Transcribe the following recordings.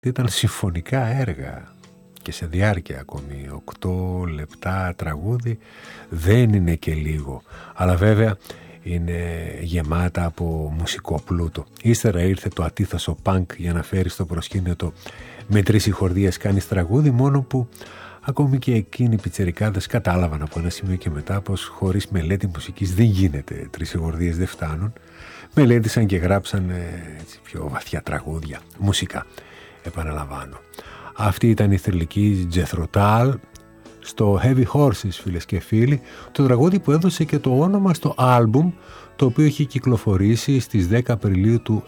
Ήταν συμφωνικά έργα και σε διάρκεια ακόμη. 8 λεπτά τραγούδι δεν είναι και λίγο, αλλά βέβαια είναι γεμάτα από μουσικό πλούτο. Ύστερα ήρθε το ατίθασο πανκ για να φέρει στο προσκήνιο το «Με 3 συγχορδίες κάνεις τραγούδι», μόνο που ακόμη και εκείνοι οι πιτσιρικάδες κατάλαβαν από ένα σημείο και μετά πως χωρίς μελέτη μουσικής δεν γίνεται, 3 συγχορδίες δεν φτάνουν. Μελέτησαν και γράψαν πιο βαθιά τραγούδια, μουσικά. Επαναλαμβάνω. Αυτή ήταν η θρυλική Jethro Tull στο Heavy Horses, φίλες και φίλοι, το τραγούδι που έδωσε και το όνομα στο άλμπουμ, το οποίο έχει κυκλοφορήσει στις 10 Απριλίου του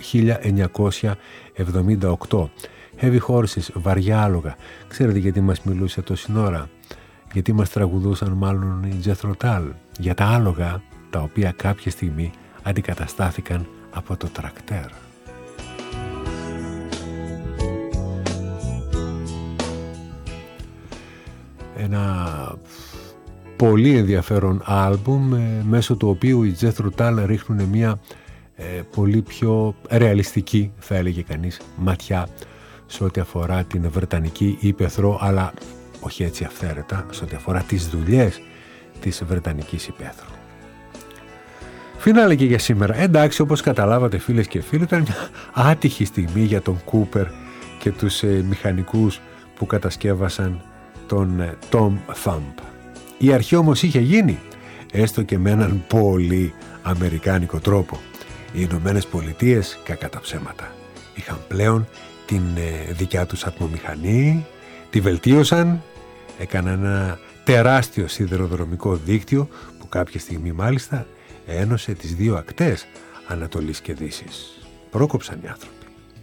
1978. Heavy Horses, βαριά άλογα. Ξέρετε γιατί μας μιλούσε τόση ώρα? Γιατί μας τραγουδούσαν μάλλον οι Jethro Tull? Για τα άλογα, τα οποία κάποια στιγμή αντικαταστάθηκαν από το τρακτέρ. Ένα πολύ ενδιαφέρον άλμπουμ, μέσω του οποίου οι Jethro Tull ρίχνουν μια πολύ πιο ρεαλιστική, θα έλεγε κανείς, ματιά σε ό,τι αφορά την Βρετανική Ήπεθρο, αλλά όχι έτσι αυθαίρετα, σε ό,τι αφορά τις δουλειές της Βρετανικής Ήπεθρου. Φινάλε και για σήμερα. Εντάξει, όπως καταλάβατε φίλες και φίλοι, ήταν μια άτυχη στιγμή για τον Κούπερ και τους μηχανικούς που κατασκεύασαν τον Tom Thumb. Η αρχή όμως είχε γίνει, έστω και με έναν πολύ αμερικάνικο τρόπο. Οι Ηνωμένες Πολιτείες, κακά τα ψέματα, είχαν πλέον την δικιά τους ατμομηχανή, τη βελτίωσαν, έκαναν ένα τεράστιο σιδηροδρομικό δίκτυο που κάποια στιγμή μάλιστα ένωσε τις δύο ακτές Ανατολής και Δύσης. Πρόκοψαν οι άνθρωποι.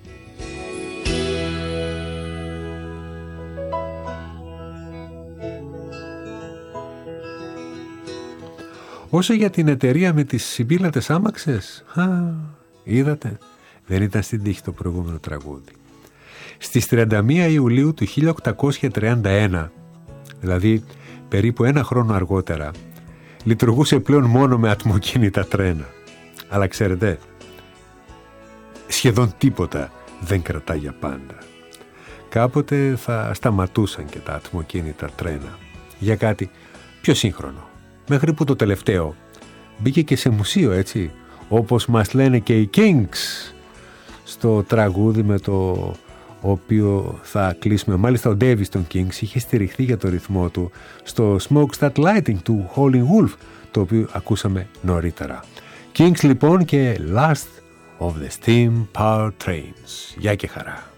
Όσο για την εταιρεία με τις συμπίλατες άμαξες, είδατε, δεν ήταν στην τύχη το προηγούμενο τραγούδι. Στις 31 Ιουλίου του 1831, δηλαδή περίπου ένα χρόνο αργότερα, λειτουργούσε πλέον μόνο με ατμοκίνητα τρένα. Αλλά ξέρετε, σχεδόν τίποτα δεν κρατά για πάντα. Κάποτε θα σταματούσαν και τα ατμοκίνητα τρένα για κάτι πιο σύγχρονο. Μέχρι που το τελευταίο μπήκε και σε μουσείο, έτσι, όπως μας λένε και οι Kings στο τραγούδι με το οποίο θα κλείσουμε. Μάλιστα ο Davis των Kings είχε στηριχθεί για το ρυθμό του στο Smokestack Lighting του Howlin' Wolf, το οποίο ακούσαμε νωρίτερα. Kings λοιπόν και Last of the Steam Power Trains. Γεια και χαρά.